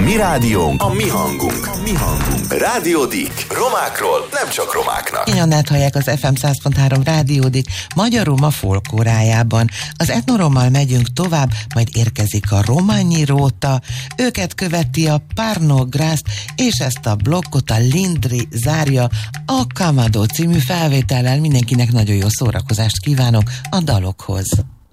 mi rádiónk, a mi hangunk. A mi hangunk. Rádió Dik. Romákról, nem csak romáknak. Én Annát hallják az FM 100.3 Rádió Dik magyar roma folkórájában. Az etnorommal megyünk tovább, majd érkezik a rományi róta. Őket követi a Parno Graszt, és ezt a blokkot a Lindri zárja a Kamado című felvétellel. Mindenkinek nagyon jó szórakozást kívánok a dalokhoz.